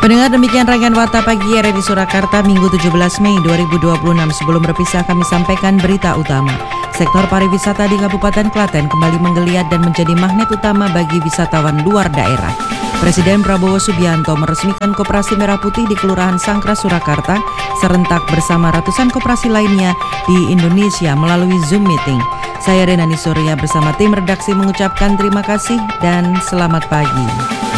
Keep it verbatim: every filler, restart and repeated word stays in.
Pendengar, demikian rangkaian Warta Pagi R R I Surakarta Minggu tujuh belas Mei dua ribu dua puluh enam. Sebelum berpisah kami sampaikan berita utama. Sektor pariwisata di Kabupaten Klaten kembali menggeliat dan menjadi magnet utama bagi wisatawan luar daerah. Presiden Prabowo Subianto meresmikan Koperasi Merah Putih di Kelurahan Sangkras Surakarta serentak bersama ratusan koperasi lainnya di Indonesia melalui Zoom meeting. Saya Renani Surya bersama tim redaksi mengucapkan terima kasih dan selamat pagi.